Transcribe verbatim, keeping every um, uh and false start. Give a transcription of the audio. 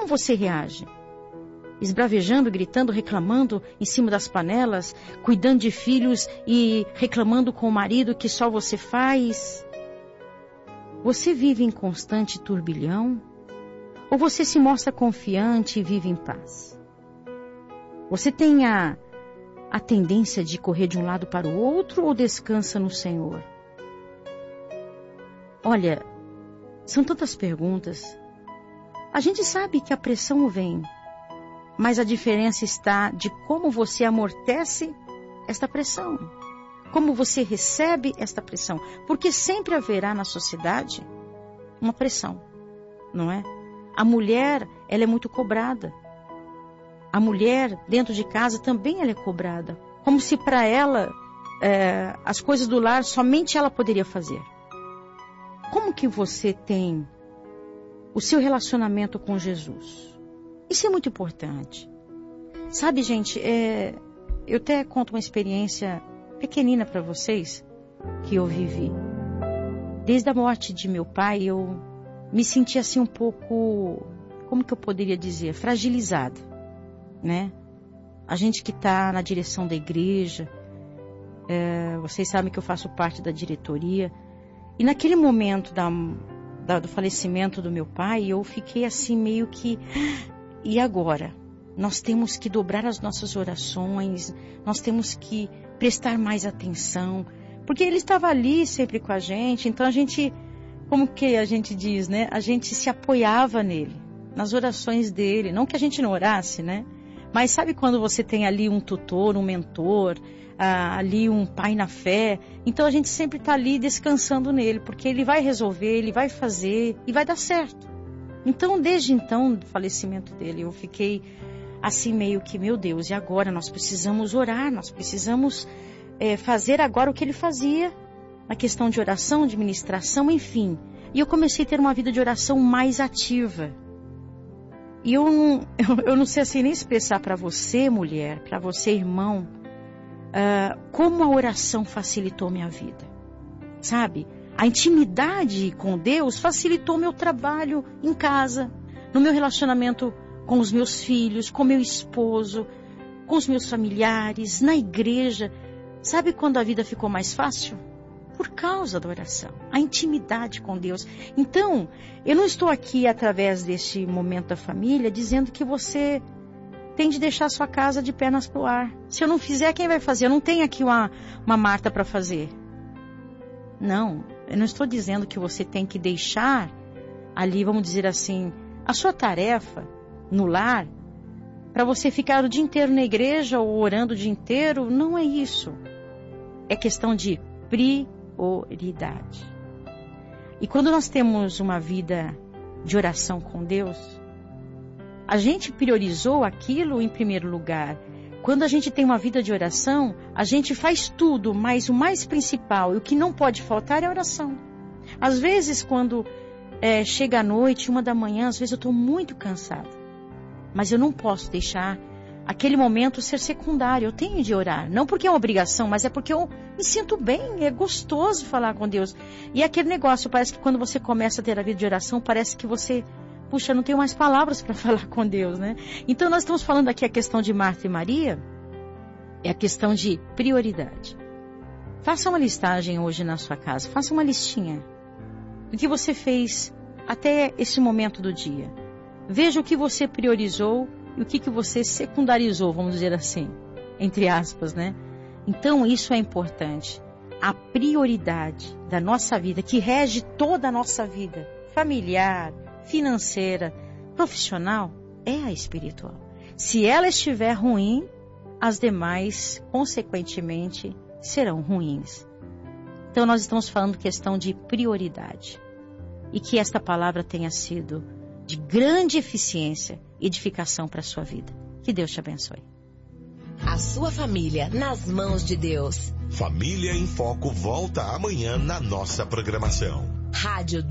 você reage? Esbravejando, gritando, reclamando em cima das panelas, cuidando de filhos e reclamando com o marido que só você faz? Você vive em constante turbilhão? Ou você se mostra confiante e vive em paz? Você tem a, a tendência de correr de um lado para o outro ou descansa no Senhor? Olha, são tantas perguntas. A gente sabe que a pressão vem, mas a diferença está de como você amortece esta pressão, como você recebe esta pressão, porque sempre haverá na sociedade uma pressão, não é? A mulher, ela é muito cobrada. A mulher dentro de casa também ela é cobrada, como se para ela é, as coisas do lar somente ela poderia fazer. Como que você tem o seu relacionamento com Jesus? Isso é muito importante. Sabe, gente, é, eu até conto uma experiência pequenina para vocês que eu vivi. Desde a morte de meu pai, eu me senti assim um pouco, como que eu poderia dizer, fragilizada, né? A gente que está na direção da igreja, é, vocês sabem que eu faço parte da diretoria, e naquele momento da, da, do falecimento do meu pai, eu fiquei assim meio que... E agora? Nós temos que dobrar as nossas orações, nós temos que prestar mais atenção, porque ele estava ali sempre com a gente, então a gente, como que a gente diz, né? A gente se apoiava nele, nas orações dele, não que a gente não orasse, né? Mas sabe quando você tem ali um tutor, um mentor, ah, ali um pai na fé, então a gente sempre está ali descansando nele, porque ele vai resolver, ele vai fazer e vai dar certo. Então, desde então, do falecimento dele, eu fiquei assim meio que, meu Deus, e agora? Nós precisamos orar, nós precisamos é, fazer agora o que ele fazia, na questão de oração, de ministração, enfim. E eu comecei a ter uma vida de oração mais ativa. E eu não, eu, eu não sei assim nem expressar para você, mulher, para você, irmão, uh, como a oração facilitou minha vida, sabe? A intimidade com Deus facilitou meu trabalho em casa, no meu relacionamento com os meus filhos, com meu esposo, com os meus familiares, na igreja. Sabe quando a vida ficou mais fácil? Por causa da oração, a intimidade com Deus. Então, eu não estou aqui através deste momento da família dizendo que você tem de deixar sua casa de pernas pro ar. Se eu não fizer, quem vai fazer? Eu não tenho aqui uma, uma Marta para fazer. Não, eu não estou dizendo que você tem que deixar ali, vamos dizer assim, a sua tarefa no lar para você ficar o dia inteiro na igreja ou orando o dia inteiro. Não é isso. É questão de prioridade. E quando nós temos uma vida de oração com Deus, a gente priorizou aquilo em primeiro lugar. Quando a gente tem uma vida de oração, a gente faz tudo, mas o mais principal e o que não pode faltar é a oração. Às vezes, quando é, chega a noite, uma da manhã, às vezes eu estou muito cansada. Mas eu não posso deixar aquele momento ser secundário. Eu tenho de orar. Não porque é uma obrigação, mas é porque eu me sinto bem. É gostoso falar com Deus. E aquele negócio, parece que quando você começa a ter a vida de oração, parece que você... Puxa, não tenho mais palavras para falar com Deus, né? Então nós estamos falando aqui a questão de Marta e Maria, é a questão de prioridade. Faça uma listagem hoje na sua casa, faça uma listinha do que você fez até esse momento do dia. Veja o que você priorizou e o que, que você secundarizou, vamos dizer assim, entre aspas, né? Então isso é importante. A prioridade da nossa vida, que rege toda a nossa vida, familiar, financeira, profissional, é a espiritual. Se ela estiver ruim, as demais, consequentemente, serão ruins. Então nós estamos falando questão de prioridade. E que esta palavra tenha sido de grande eficiência e edificação para a sua vida. Que Deus te abençoe. A sua família nas mãos de Deus. Família em Foco volta amanhã na nossa programação. Rádio